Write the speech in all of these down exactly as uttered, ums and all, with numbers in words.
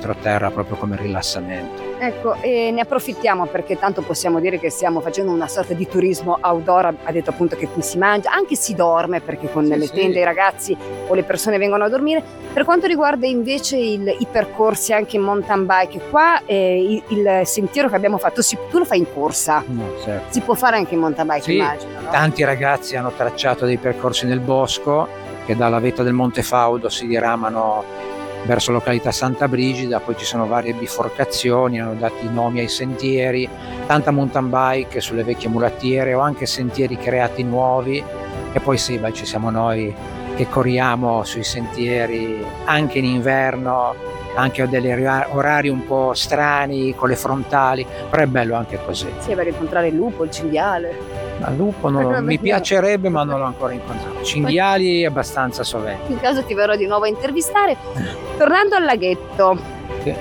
entroterra proprio come rilassamento. Ecco, e ne approfittiamo perché tanto possiamo dire che stiamo facendo una sorta di turismo outdoor. Ha detto appunto che qui si mangia, anche si dorme, perché con Sì, le sì. tende i ragazzi o le persone vengono a dormire. Per quanto riguarda invece il, i percorsi anche in mountain bike, qua eh, il, il sentiero che abbiamo fatto, si, tu lo fai in corsa, No, certo. si può fare anche in mountain bike, Sì, immagino, no? tanti ragazzi hanno tracciato dei percorsi nel bosco che dalla vetta del Monte Faudo si diramano verso località Santa Brigida, poi ci sono varie biforcazioni, hanno dato i nomi ai sentieri, tanta mountain bike sulle vecchie mulattiere o anche sentieri creati nuovi, e poi sì, beh, ci siamo noi che corriamo sui sentieri anche in inverno, anche a degli orari un po' strani con le frontali, però è bello anche così. Sì, per incontrare il lupo, il cinghiale. Al lupo non, mi piacerebbe, ma non l'ho ancora incontrato. Cinghiali abbastanza sovente. In caso ti verrò di nuovo a intervistare. Tornando al laghetto, Sì.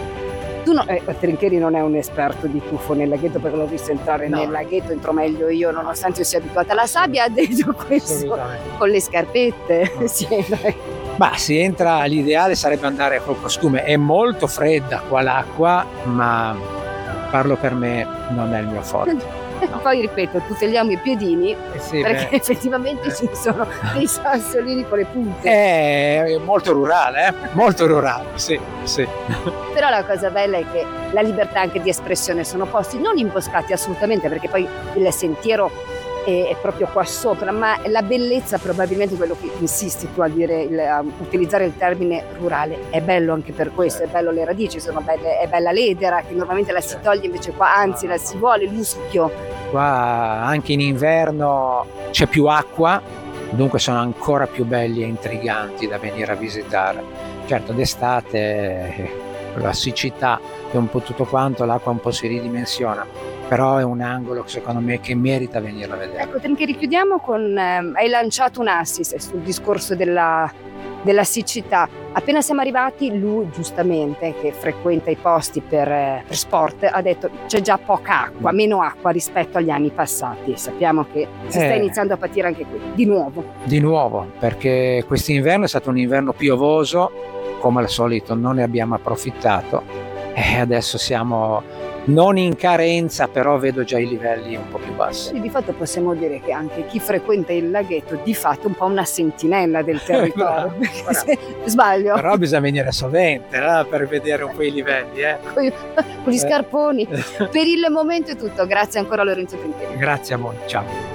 tu no, eh, Trincheri non è un esperto di tuffo nel laghetto, perché l'ho visto entrare No. nel laghetto, entro meglio io, nonostante io sia abituata alla sabbia. Ha detto questo Assolutamente. con le scarpette. No. Sì, dai. Ma si entra, l'ideale sarebbe andare col costume. È molto fredda qua l'acqua, ma parlo per me, non è il mio forte. No. Poi ripeto, tuteliamo i piedini, Eh sì, perché beh, effettivamente eh. ci sono dei sassolini con le punte. è molto rurale, eh? Molto rurale, sì, sì. Però la cosa bella è che la libertà anche di espressione, sono posti non imboscati assolutamente, perché poi il sentiero è, è proprio qua sopra, ma la bellezza, probabilmente quello che insisti tu a dire, il, a utilizzare il termine rurale, è bello anche per questo, Certo. è bello le radici, sono belle, è bella l'edera che normalmente la si Certo. toglie, invece qua anzi la si vuole, l'uschio. Qua anche in inverno c'è più acqua, dunque sono ancora più belli e intriganti da venire a visitare. Certo, d'estate eh, la siccità e un po' tutto quanto, l'acqua un po' si ridimensiona, però è un angolo che secondo me che merita venire a vedere. Ecco, Trincheri, chiudiamo con, eh, hai lanciato un assist sul discorso della, della siccità. Appena siamo arrivati, lui giustamente, che frequenta i posti per, eh, per sport, ha detto c'è già poca acqua, meno acqua rispetto agli anni passati. Sappiamo che si sta Eh. iniziando a patire anche qui, di nuovo. Di nuovo, perché quest'inverno è stato un inverno piovoso, come al solito non ne abbiamo approfittato e adesso siamo non in carenza, però vedo già i livelli un po' più bassi. Quindi di fatto possiamo dire che anche chi frequenta il laghetto di fatto è un po' una sentinella del territorio. Bravo, bravo. Se- Sbaglio? Però bisogna venire sovente eh, per vedere un po' i livelli. Eh. Con con gli Eh. scarponi. Per il momento è tutto, grazie ancora a Lorenzo Trincheri. Grazie a voi, ciao.